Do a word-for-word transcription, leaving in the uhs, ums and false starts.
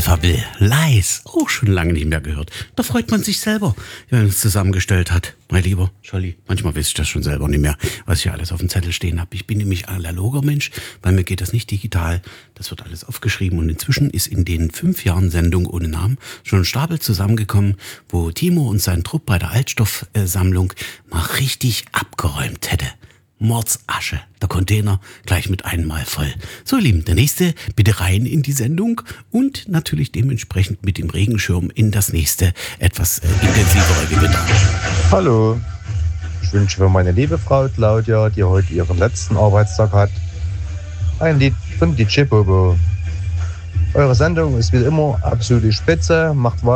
Alphaville, Lies, auch schon lange nicht mehr gehört. Da freut man sich selber, wenn man es zusammengestellt hat. Mein lieber Scholli, manchmal weiß ich das schon selber nicht mehr, was ich alles auf dem Zettel stehen habe. Ich bin nämlich analoger Mensch, bei mir geht das nicht digital. Das wird alles aufgeschrieben und inzwischen ist in den fünf Jahren Sendung ohne Namen schon ein Stapel zusammengekommen, wo Timo und sein Trupp bei der Altstoffsammlung mal richtig abgeräumt hätte. Mordsasche, der Container gleich mit einmal voll. So, ihr Lieben, der nächste bitte rein in die Sendung und natürlich dementsprechend mit dem Regenschirm in das nächste, etwas äh, intensivere Gewitter. Hallo, ich wünsche für meine liebe Frau Claudia, die heute ihren letzten Arbeitstag hat, ein Lied von D J Bobo. Eure Sendung ist wie immer absolute Spitze, macht weiter.